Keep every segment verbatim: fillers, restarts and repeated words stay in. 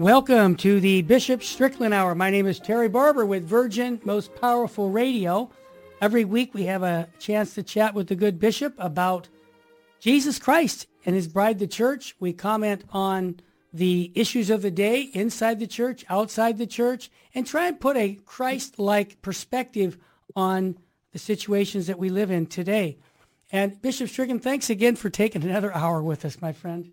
Welcome to the Bishop Strickland Hour. My name is Terry Barber with Virgin Most Powerful Radio. Every week we have a chance to chat with the good bishop about Jesus Christ and his bride, the church. We comment on the issues of the day inside the church, outside the church, and try and put a Christ-like perspective on the situations that we live in today. And Bishop Strickland, thanks again for taking another hour with us, my friend.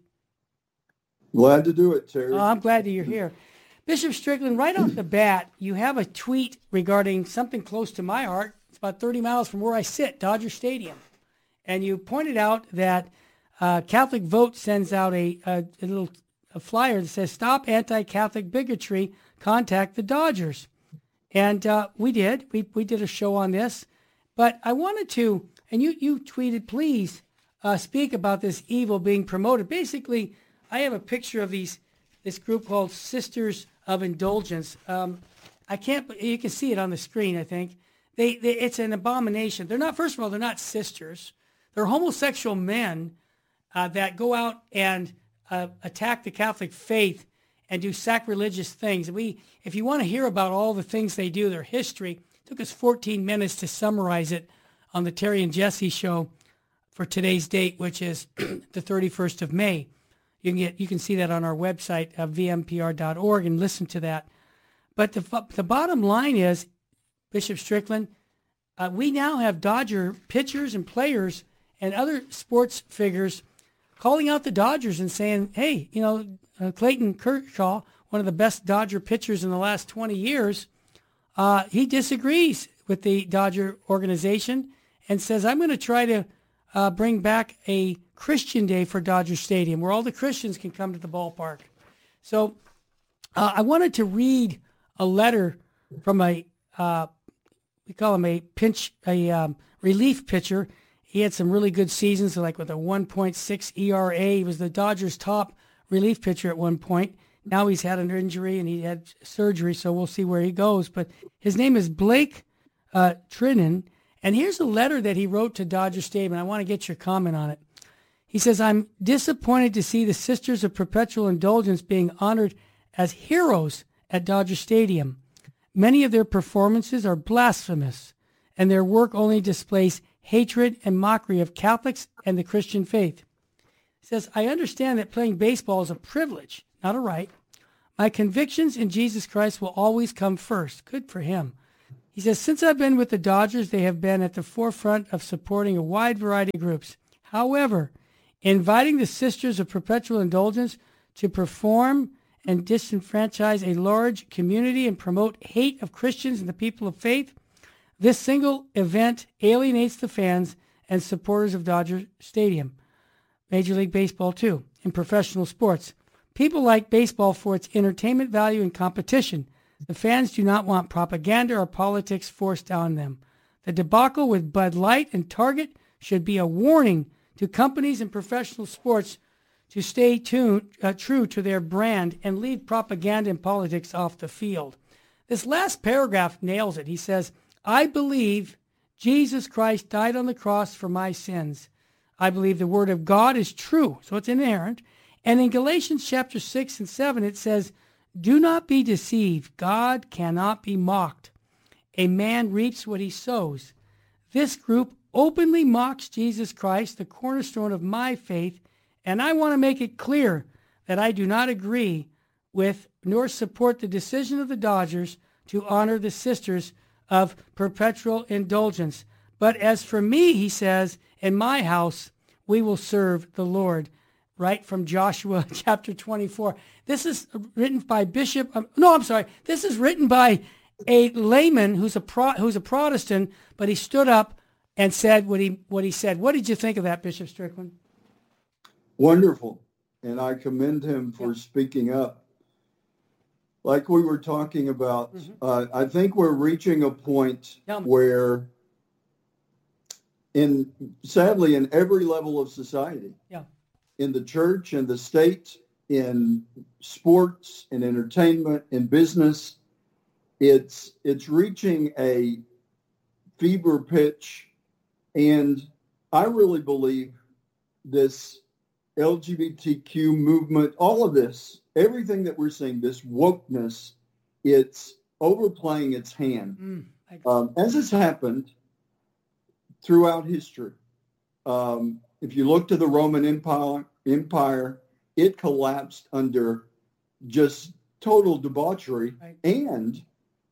Glad to do it, Terry. Oh, I'm glad that you're here. Bishop Strickland, right off the bat, you have a tweet regarding something close to my heart. It's about thirty miles from where I sit, Dodger Stadium. And you pointed out that uh, Catholic Vote sends out a, a, a little a flyer that says, "Stop anti-Catholic bigotry, contact the Dodgers." And uh, we did. We we did a show on this. But I wanted to, and you, you tweeted, please uh, speak about this evil being promoted. Basically, I have a picture of these this group called Sisters of Indulgence. Um, I can't, you can see it on the screen, I think. They, they It's an abomination. They're not, first of all, they're not sisters. They're homosexual men uh, that go out and uh, attack the Catholic faith and do sacrilegious things. We, if you want to hear about all the things they do, their history, it took us fourteen minutes to summarize it on the Terry and Jesse show for today's date, which is the thirty-first of May. You can get, you can see that on our website, uh, v m p r dot org, and listen to that. But the the bottom line is, Bishop Strickland, uh, we now have Dodger pitchers and players and other sports figures calling out the Dodgers and saying, hey, you know, uh, Clayton Kershaw, one of the best Dodger pitchers in the last twenty years, uh, he disagrees with the Dodger organization and says, I'm going to try to uh, bring back a Christian Day for Dodger Stadium where all the Christians can come to the ballpark. So uh, I wanted to read a letter from a, uh, we call him a pinch, a um, relief pitcher. He had some really good seasons, like with a one point six E R A. He was the Dodgers' top relief pitcher at one point. Now he's had an injury and he had surgery, so we'll see where he goes. But his name is Blake uh, Trinan, and here's a letter that he wrote to Dodger Stadium, and I want to get your comment on it. He says, I'm disappointed to see the Sisters of Perpetual Indulgence being honored as heroes at Dodger Stadium. Many of their performances are blasphemous, and their work only displays hatred and mockery of Catholics and the Christian faith. He says, I understand that playing baseball is a privilege, not a right. My convictions in Jesus Christ will always come first. Good for him. He says, since I've been with the Dodgers, they have been at the forefront of supporting a wide variety of groups. However, inviting the Sisters of Perpetual Indulgence to perform and disenfranchise a large community and promote hate of Christians and the people of faith, this single event alienates the fans and supporters of Dodger Stadium, Major League Baseball too, in professional sports. People like baseball for its entertainment value and competition. The fans do not want propaganda or politics forced on them. The debacle with Bud Light and Target should be a warning to companies in professional sports to stay tuned, uh, true to their brand and leave propaganda and politics off the field. This last paragraph nails it. He says, I believe Jesus Christ died on the cross for my sins. I believe the word of God is true, so it's inerrant. And in Galatians chapter six and seven, it says, do not be deceived. God cannot be mocked. A man reaps what he sows. This group openly mocks Jesus Christ, the cornerstone of my faith, and I want to make it clear that I do not agree with nor support the decision of the Dodgers to honor the Sisters of Perpetual Indulgence. But as for me, he says, in my house, we will serve the Lord. Right from Joshua chapter twenty-four. This is written by Bishop, um, no, I'm sorry. This is written by a layman who's a pro, who's a Protestant, but he stood up and said what he what he said. What did you think of that, Bishop Strickland? Wonderful. And I commend him for yeah. speaking up. Like we were talking about, mm-hmm. uh, I think we're reaching a point where, in sadly, in every level of society, yeah. in the church, in the state, in sports, in entertainment, in business, it's it's reaching a fever pitch. And I really believe this L G B T Q movement, all of this, everything that we're seeing, this wokeness, it's overplaying its hand. Mm, I- Um, as has happened throughout history. Um, if you look to the Roman Empire, Empire, it collapsed under just total debauchery Right. and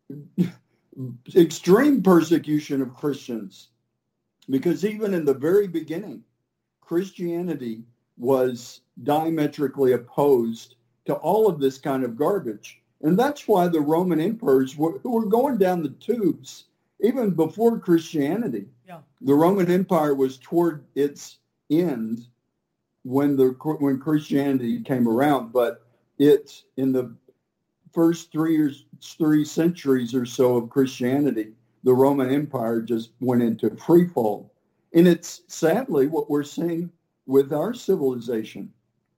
extreme persecution of Christians. Because even in the very beginning, Christianity was diametrically opposed to all of this kind of garbage. And that's why the Roman emperors were, who were going down the tubes, even before Christianity. Yeah. The Roman Empire was toward its end when the when Christianity came around, but it in the first three years, three centuries or so of Christianity, the Roman Empire just went into free fall. And it's sadly what we're seeing with our civilization.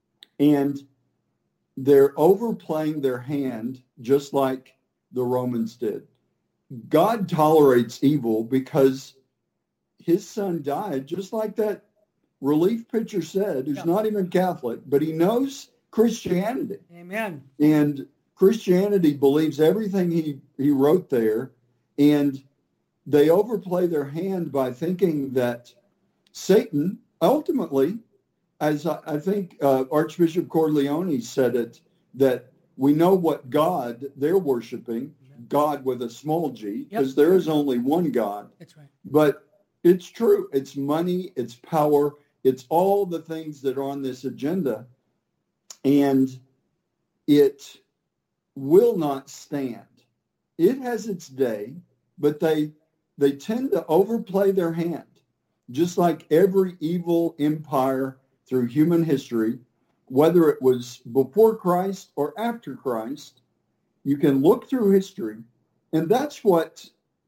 And they're overplaying their hand just like the Romans did. God tolerates evil because his son died, just like that relief pitcher said, who's Yeah. not even Catholic, but he knows Christianity. Amen. And Christianity believes everything he, he wrote there, and they overplay their hand by thinking that Satan, ultimately, as I, I think uh, Archbishop Corleone said it, that we know what God they're worshiping, God with a small g, because Yep. there is only one God. That's right. But it's true. It's money, it's power, it's all the things that are on this agenda. And it will not stand. It has its day, but they they tend to overplay their hand. Just like every evil empire through human history, whether it was before Christ or after Christ, you can look through history, and that's what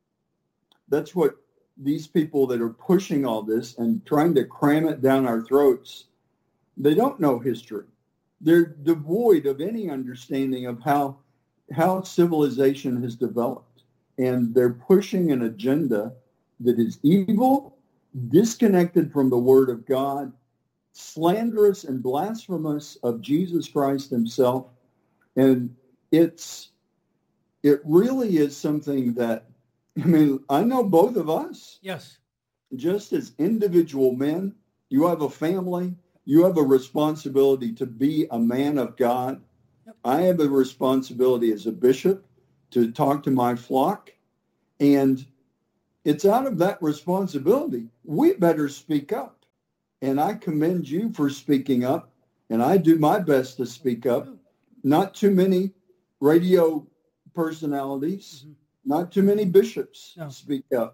that's what these people that are pushing all this and trying to cram it down our throats, they don't know history. They're devoid of any understanding of how how civilization has developed. And they're pushing an agenda that is evil, disconnected from the Word of God, slanderous and blasphemous of Jesus Christ himself. And it's it really is something that, I mean, I know both of us, Yes. just as individual men, you have a family, you have a responsibility to be a man of God. Yep. I have a responsibility as a bishop to talk to my flock. And it's out of that responsibility, we better speak up. And I commend you for speaking up. And I do my best to speak up. Not too many radio personalities, Mhm. not too many bishops No. speak up.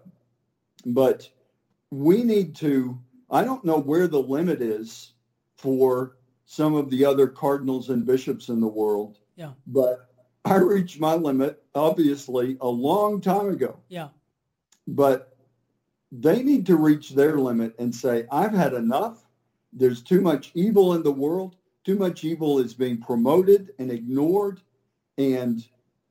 But we need to, I don't know where the limit is for some of the other cardinals and bishops in the world. Yeah. But I reached my limit, obviously, a long time ago. Yeah. But they need to reach their limit and say, I've had enough. There's too much evil in the world. Too much evil is being promoted and ignored. And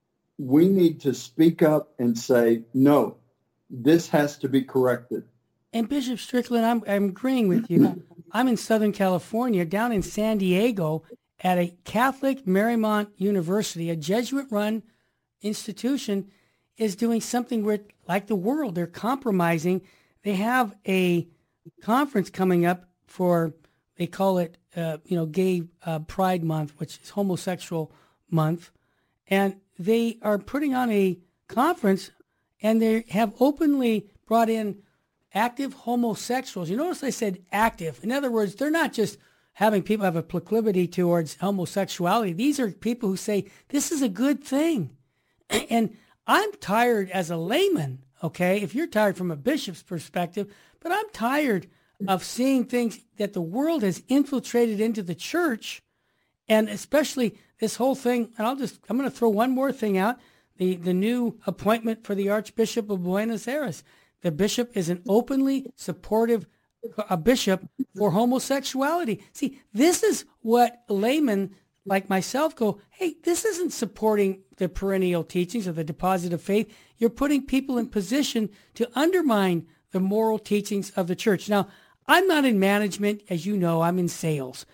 we need to speak up and say, no, this has to be corrected. And Bishop Strickland, I'm, I'm agreeing with you. I'm in Southern California, down in San Diego, at a Catholic Marymount University, a Jesuit-run institution, is doing something where, like the world, they're compromising. They have a conference coming up for, they call it, uh, you know, Gay uh, Pride Month, which is homosexual month. And they are putting on a conference, and they have openly brought in active homosexuals. You notice I said active. In other words, they're not just having people have a proclivity towards homosexuality. These are people who say, this is a good thing. And I'm tired as a layman, okay, if you're tired from a bishop's perspective, but I'm tired of seeing things that the world has infiltrated into the church, and especially this whole thing, and I'll just, I'm going to throw one more thing out, the, the new appointment for the Archbishop of Buenos Aires. The bishop is an openly supportive a bishop for homosexuality. See, this is what laymen like myself go, hey, this isn't supporting the perennial teachings of the deposit of faith. You're putting people in position to undermine the moral teachings of the church. Now, I'm not in management, as you know, I'm in sales.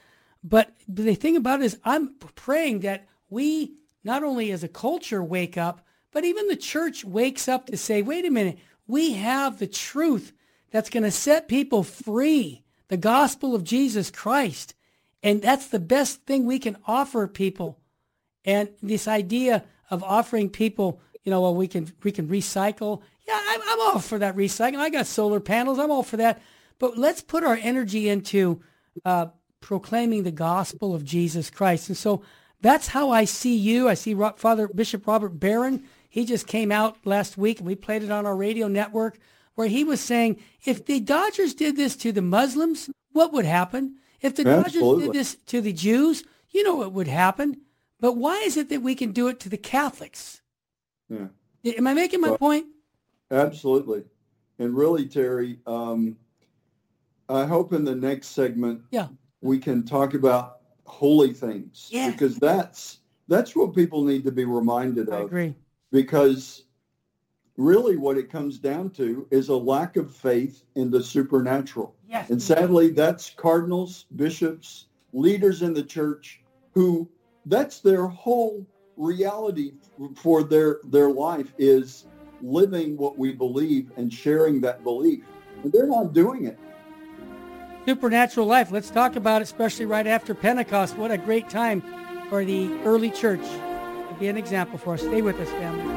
But the thing about it is I'm praying that we, not only as a culture, wake up, but even the church wakes up to say, wait a minute, we have the truth that's going to set people free, the gospel of Jesus Christ. And that's the best thing we can offer people. And this idea of offering people, you know, well, we can we can recycle. Yeah, I'm, I'm all for that recycling. I got solar panels. I'm all for that. But let's put our energy into uh, proclaiming the gospel of Jesus Christ. And so that's how I see you. I see Ro- Father Bishop Robert Barron. He just came out last week, and we played it on our radio network, where he was saying, if the Dodgers did this to the Muslims, what would happen? If the Absolutely. Dodgers did this to the Jews, you know what would happen. But why is it that we can do it to the Catholics? Yeah. Am I making my well, point? Absolutely. And really, Terry, um, I hope in the next segment yeah. we can talk about holy things. Yes. Because that's that's what people need to be reminded of. I agree. Because really what it comes down to is a lack of faith in the supernatural. Yes. And sadly, that's cardinals, bishops, leaders in the church who that's their whole reality for their, their life is living what we believe and sharing that belief. And they're not doing it. Supernatural life. Let's talk about it, especially right after Pentecost. What a great time for the early church to be an example for us. Stay with us, family.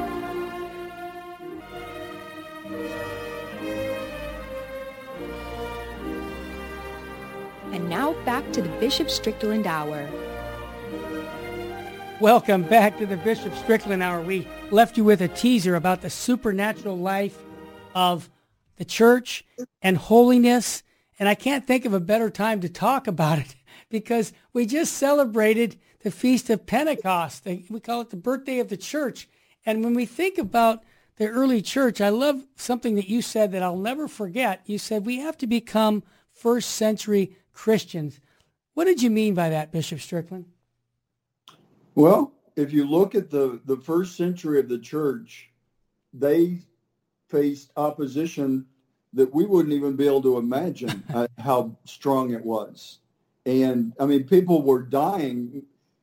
And now back to the Bishop Strickland Hour. Welcome back to the Bishop Strickland Hour. We left you with a teaser about the supernatural life of the church and holiness. And I can't think of a better time to talk about it because we just celebrated the Feast of Pentecost. We call it the birthday of the church. And when we think about the early church, I love something that you said that I'll never forget. You said we have to become first century Christians. What did you mean by that, Bishop Strickland? Well, if you look at the, the first century of the church, they faced opposition that we wouldn't even be able to imagine uh, how strong it was. And, I mean, people were dying,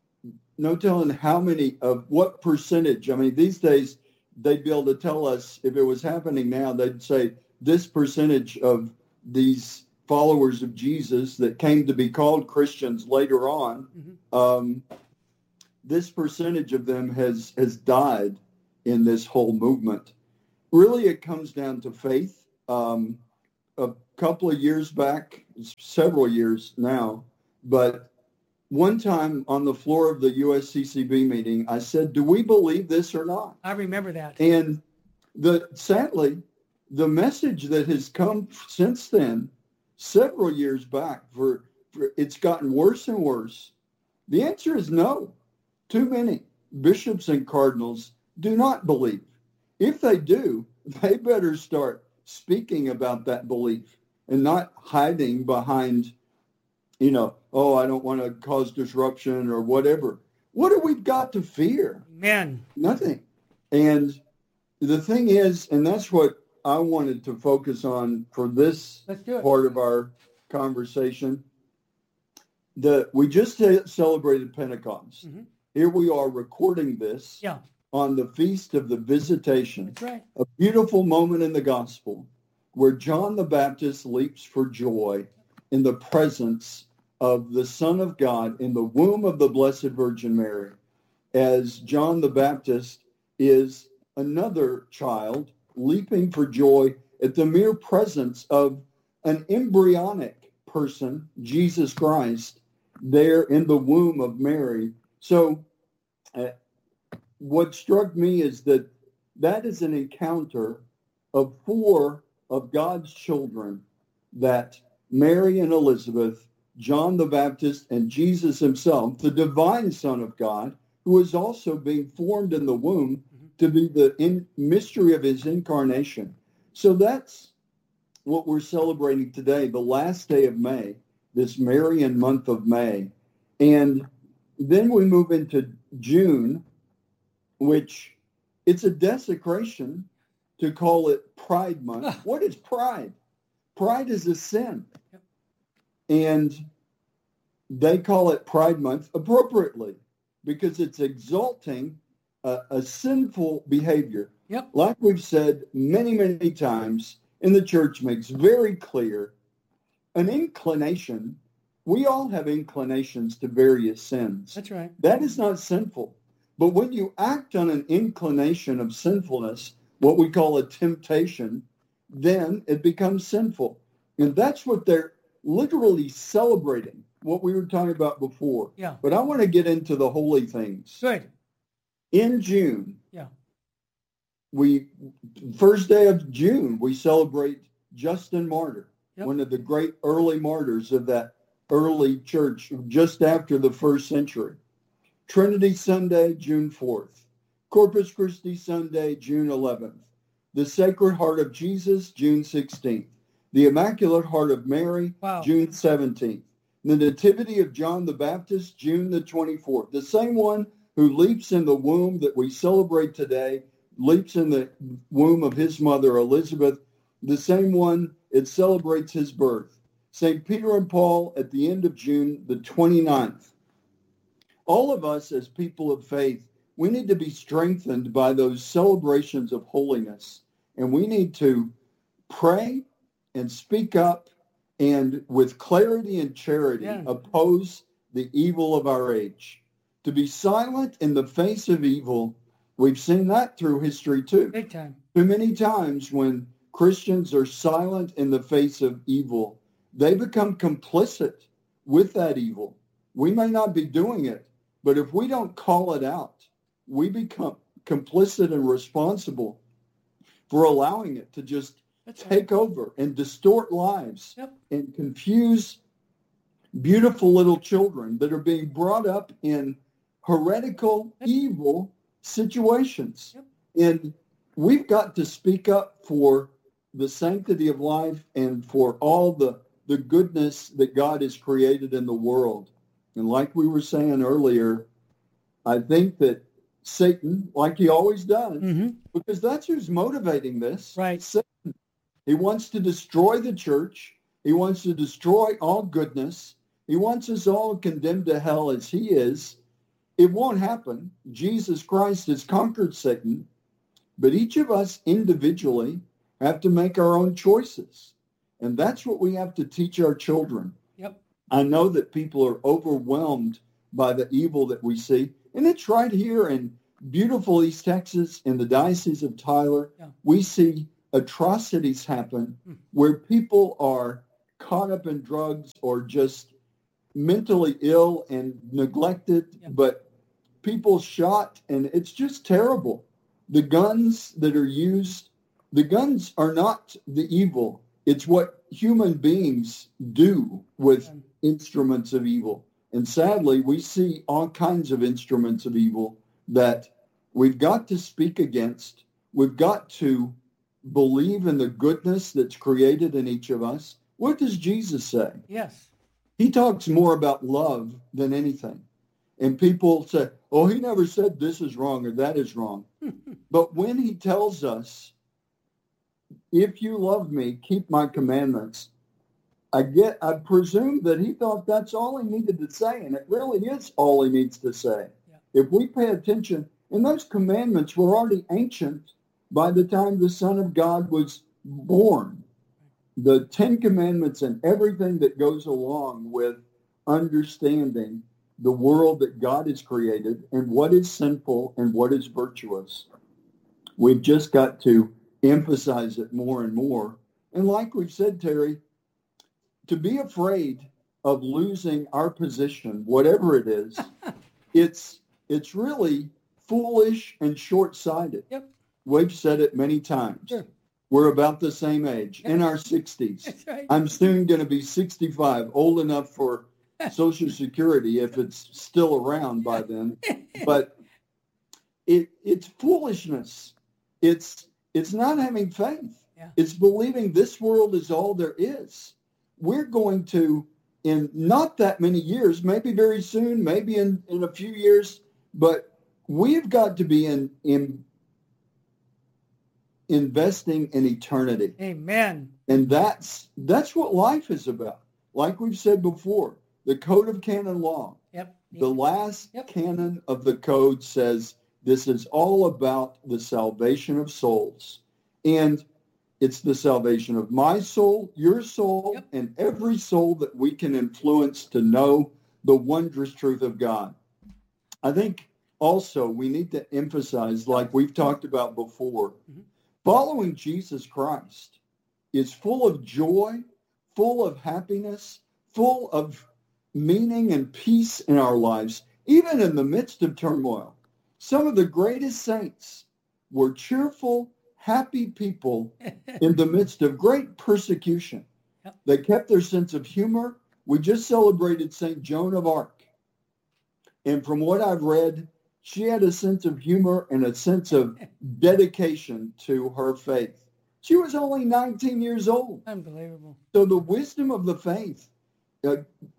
no telling how many of what percentage. I mean, these days, they'd be able to tell us if it was happening now, they'd say this percentage of these followers of Jesus that came to be called Christians later on, mm-hmm. um, this percentage of them has, has died in this whole movement. Really, it comes down to faith. Um, a couple of years back, several years now, but one time on the floor of the U S C C B meeting, I said, do we believe this or not? I remember that. And the sadly, the message that has come since then, several years back, for, for it's gotten worse and worse. The answer is no. Too many bishops and cardinals do not believe. If they do, they better start speaking about that belief and not hiding behind, you know, oh, I don't want to cause disruption or whatever. What have we got to fear? Man. Nothing. And the thing is, and that's what I wanted to focus on for this part of our conversation, that we just celebrated Pentecost. Mm-hmm. Here we are recording this yeah. on the Feast of the Visitation, That's right. A beautiful moment in the gospel where John the Baptist leaps for joy in the presence of the Son of God in the womb of the Blessed Virgin Mary, as John the Baptist is another child leaping for joy at the mere presence of an embryonic person, Jesus Christ, there in the womb of Mary. So uh, what struck me is that that is an encounter of four of God's children, that Mary and Elizabeth, John the Baptist, and Jesus himself, the divine Son of God, who is also being formed in the womb mm-hmm. to be the in- mystery of his incarnation. So that's what we're celebrating today, the last day of May, this Marian month of May. And then we move into June, which it's a desecration to call it Pride Month. What is pride? Pride is a sin. And they call it Pride Month appropriately because it's exalting a, a sinful behavior. Yep. Like we've said many, many times, and the church makes very clear, an inclination, we all have inclinations to various sins. That's right. That is not sinful. But when you act on an inclination of sinfulness, what we call a temptation, then it becomes sinful. And that's what they're literally celebrating, what we were talking about before. Yeah. But I want to get into the holy things. Good. In June, Yeah. we first day of June, we celebrate Justin Martyr, Yep. one of the great early martyrs of that early church just after the first century. Trinity Sunday, June fourth. Corpus Christi Sunday, June eleventh. The Sacred Heart of Jesus, June sixteenth. The Immaculate Heart of Mary, Wow. June seventeenth. The Nativity of John the Baptist, June the twenty-fourth. The same one who leaps in the womb that we celebrate today, leaps in the womb of his mother, Elizabeth, the same one, it celebrates his birth. Saint Peter and Paul at the end of June, the twenty-ninth. All of us as people of faith, we need to be strengthened by those celebrations of holiness. And we need to pray and speak up and with clarity and charity Yeah. oppose the evil of our age. To be silent in the face of evil, we've seen that through history too. Big time. Too many times when Christians are silent in the face of evil, they become complicit with that evil. We may not be doing it, but if we don't call it out, we become complicit and responsible for allowing it to just That's right. take over and distort lives Yep. and confuse beautiful little children that are being brought up in heretical, Yep. evil situations. Yep. And we've got to speak up for the sanctity of life and for all the, the goodness that God has created in the world. And like we were saying earlier, I think that Satan, like he always does, Mm-hmm. because that's who's motivating this. Right. Satan. He wants to destroy the church. He wants to destroy all goodness. He wants us all condemned to hell as he is. It won't happen. Jesus Christ has conquered Satan. But each of us individually have to make our own choices. And that's what we have to teach our children. Yep. I know that people are overwhelmed by the evil that we see. And it's right here in beautiful East Texas, in the Diocese of Tyler. Yeah. We see atrocities happen Hmm. where people are caught up in drugs or just mentally ill and neglected, Yeah. but people shot, and it's just terrible. The guns that are used, the guns are not the evil. It's what human beings do with Yeah. instruments of evil. And sadly, we see all kinds of instruments of evil that we've got to speak against. We've got to believe in the goodness that's created in each of us. What does Jesus say? Yes. He talks more about love than anything. And people say, oh, he never said this is wrong or that is wrong. But when he tells us, if you love me, keep my commandments, I get, I presume that he thought that's all he needed to say, and it really is all he needs to say. Yeah. If we pay attention, and those commandments were already ancient by the time the Son of God was born. The Ten Commandments and everything that goes along with understanding the world that God has created and what is sinful and what is virtuous. We've just got to emphasize it more and more. And like we've said, Terry, to be afraid of losing our position, whatever it is, it's it's really foolish and short-sighted. Yep. We've said it many times. Sure. We're about the same age, in our sixties. That's right. I'm soon going to be sixty-five, old enough for Social Security if it's still around by then. But it it's foolishness. It's it's not having faith. Yeah. It's believing this world is all there is. We're going to, in not that many years, maybe very soon, maybe in, in a few years, but we've got to be in, in investing in eternity. Amen. And that's that's what life is about. Like we've said before, the Code of Canon Law. Yep. The last Yep. canon of the code says this is all about the salvation of souls. And it's the salvation of my soul, your soul, Yep. and every soul that we can influence to know the wondrous truth of God. I think also we need to emphasize, like we've talked about before, mm-hmm. following Jesus Christ is full of joy, full of happiness, full of meaning and peace in our lives, even in the midst of turmoil. Some of the greatest saints were cheerful, happy people in the midst of great persecution. Yep. They kept their sense of humor. We just celebrated Saint Joan of Arc. And from what I've read, she had a sense of humor and a sense of dedication to her faith. She was only nineteen years old. Unbelievable. So the wisdom of the faith. Uh,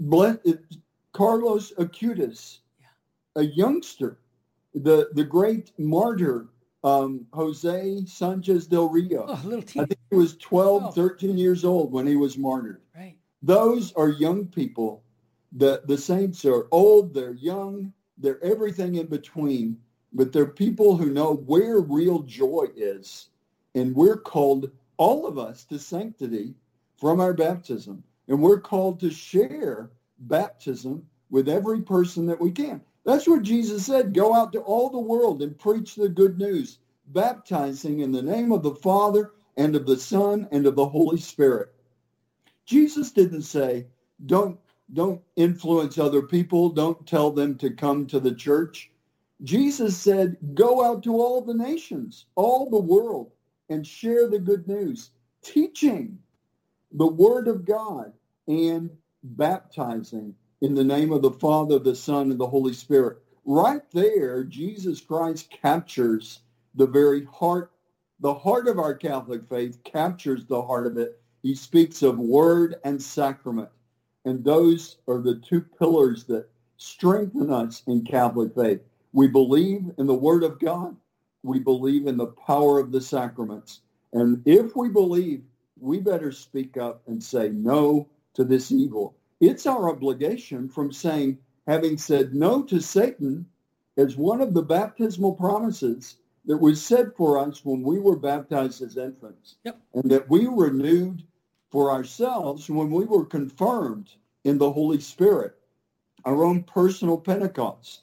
Carlos Acutis, yeah. a youngster, the, the great martyr, um, Jose Sanchez del Rio. Oh, little teen. I think he was twelve, oh. thirteen years old when he was martyred. Right. Those are young people. The, the saints are old, they're young, they're everything in between, but they're people who know where real joy is. And we're called, all of us, to sanctity from our baptism. And we're called to share baptism with every person that we can. That's what Jesus said. Go out to all the world and preach the good news, baptizing in the name of the Father and of the Son and of the Holy Spirit. Jesus didn't say, don't, don't influence other people. Don't tell them to come to the church. Jesus said, go out to all the nations, all the world, and share the good news, teaching the Word of God and baptizing in the name of the Father, the Son, and the Holy Spirit. Right there, Jesus Christ captures the very heart, the heart of our Catholic faith, captures the heart of it. He speaks of word and sacrament. And those are the two pillars that strengthen us in Catholic faith. We believe in the Word of God. We believe in the power of the sacraments. And if we believe, we better speak up and say no to this evil. It's our obligation from saying, having said no to Satan, as one of the baptismal promises that was said for us when we were baptized as infants, yep. and that we renewed for ourselves when we were confirmed in the Holy Spirit, our own personal Pentecost.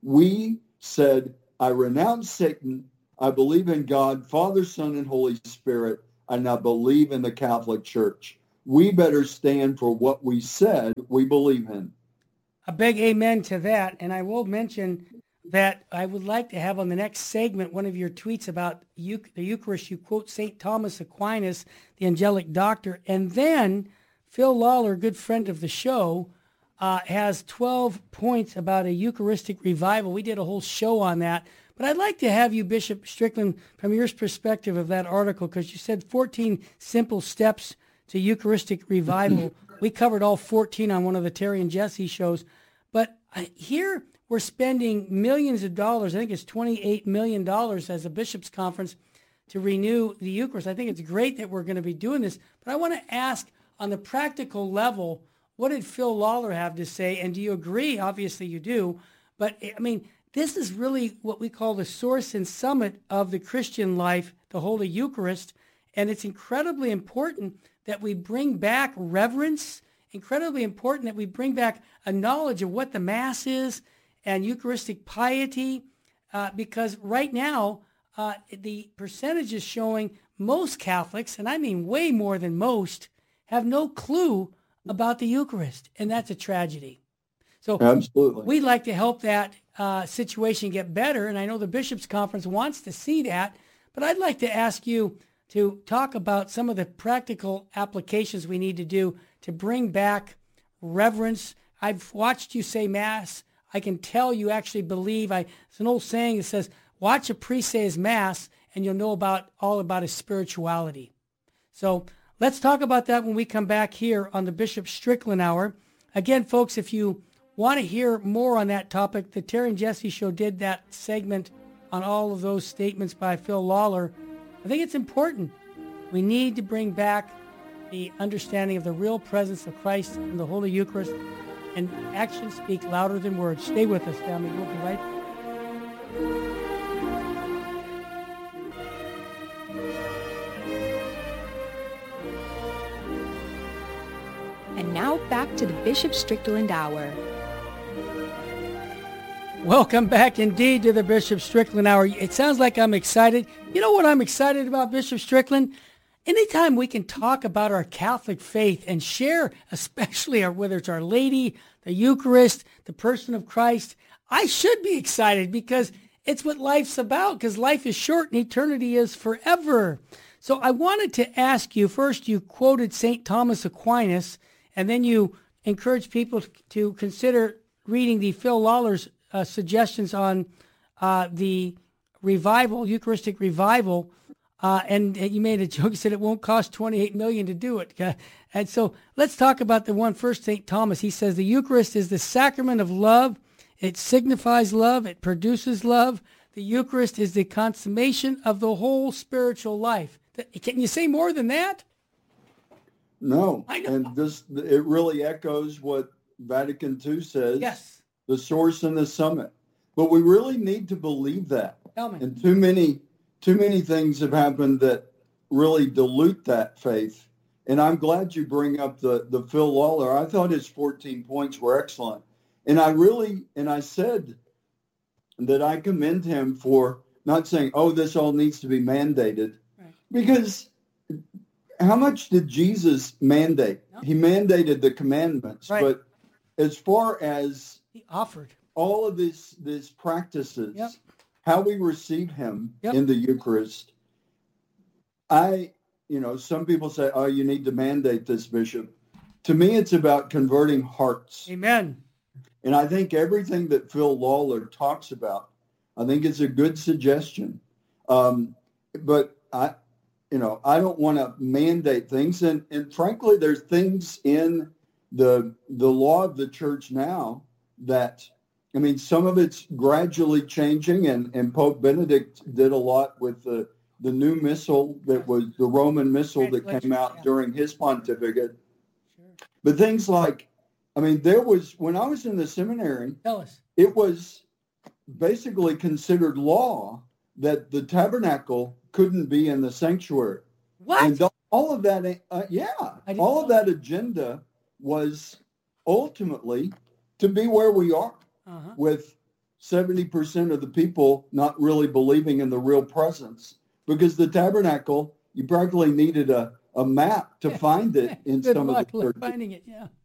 We said, I renounce Satan, I believe in God, Father, Son, and Holy Spirit, and I believe in the Catholic Church. We better stand for what we said we believe in. A big amen to that. And I will mention that I would like to have on the next segment one of your tweets about the Eucharist. You quote Saint Thomas Aquinas, the angelic doctor. And then Phil Lawler, good friend of the show, uh, has twelve points about a Eucharistic revival. We did a whole show on that. But I'd like to have you, Bishop Strickland, from your perspective of that article, because you said fourteen simple steps to Eucharistic revival. We covered all fourteen on one of the Terry and Jesse shows. But here we're spending millions of dollars. I think it's twenty-eight million dollars as a bishops' conference to renew the Eucharist. I think it's great that we're going to be doing this. But I want to ask, on the practical level, what did Phil Lawler have to say? And do you agree? Obviously you do. But, I mean, this is really what we call the source and summit of the Christian life, the Holy Eucharist. And it's incredibly important that we bring back reverence, incredibly important that we bring back a knowledge of what the Mass is and Eucharistic piety, uh, because right now uh, the percentage is showing most Catholics, and I mean way more than most, have no clue about the Eucharist, and that's a tragedy. So absolutely, we'd like to help that uh, situation get better, and I know the Bishops' Conference wants to see that, but I'd like to ask you to talk about some of the practical applications we need to do to bring back reverence. I've watched you say Mass. I can tell you actually believe. I, it's an old saying that says, watch a priest say his Mass, and you'll know about all about his spirituality. So let's talk about that when we come back here on the Bishop Strickland Hour. Again, folks, if you want to hear more on that topic, the Terry and Jesse Show did that segment on all of those statements by Phil Lawler. I think it's important. We need to bring back the understanding of the real presence of Christ in the Holy Eucharist. and actions speak louder than words. Stay with us, family. We'll be right back. And now back to the Bishop Strickland Hour. Welcome back indeed to the Bishop Strickland Hour. It sounds like I'm excited. You know what I'm excited about, Bishop Strickland? Anytime we can talk about our Catholic faith and share, especially our, whether it's Our Lady, the Eucharist, the person of Christ, I should be excited because it's what life's about, because life is short and eternity is forever. So I wanted to ask you, first you quoted Saint Thomas Aquinas, and then you encouraged people to consider reading the Phil Lawler's uh, suggestions on uh, the revival, Eucharistic revival. Uh, and, and you made a joke. You said it won't cost twenty-eight million dollars to do it. Uh, and so let's talk about the one first, Saint Thomas. He says the Eucharist is the sacrament of love. It signifies love. It produces love. The Eucharist is the consummation of the whole spiritual life. Can you say more than that? No. I know. And this, it really echoes what Vatican Two says. Yes. The source and the summit. But we really need to believe that. Tell me. And too many Too many things have happened that really dilute that faith. And I'm glad you bring up the, the Phil Lawler. I thought his fourteen points were excellent. And I really, and I said that I commend him for not saying, oh, this all needs to be mandated. Right. Because how much did Jesus mandate? No. He mandated the commandments. Right. But as far as He offered. all of these, these practices, Yep. how we receive him Yep. in the Eucharist, I, you know, some people say, oh, you need to mandate this, Bishop. To me, it's about converting hearts. Amen. And I think everything that Phil Lawler talks about, I think it's a good suggestion. Um, but I, you know, I don't want to mandate things. And, and frankly, there's things in the the law of the church now that, I mean, some of it's gradually changing, and, and Pope Benedict did a lot with the, the new missal that was the Roman missal that came out Yeah. during his pontificate. Sure. But things like, I mean, there was, when I was in the seminary, Tell us. it was basically considered law that the tabernacle couldn't be in the sanctuary. What? And all of that, uh, yeah, I didn't all of know that agenda was ultimately to be where we are, Uh-huh. with seventy percent of the people not really believing in the real presence, because the tabernacle, you practically needed a, a map to find it in Good some luck of the churches. finding it, yeah.